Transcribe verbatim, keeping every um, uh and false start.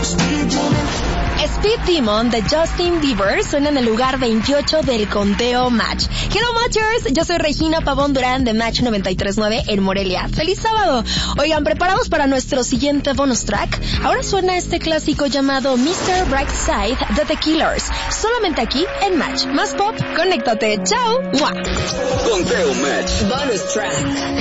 Speed Demon de Justin Bieber suena en el lugar veintiocho del conteo Match. Hello Matchers, yo soy Regina Pavón Durán de Match noventa y tres punto nueve en Morelia. ¡Feliz sábado! Oigan, ¿preparados para nuestro siguiente bonus track? Ahora suena este clásico llamado mister Brightside de The Killers. Solamente aquí en Match. Más pop, conéctate. ¡Chao! ¡Mua! Conteo Match. Bonus track.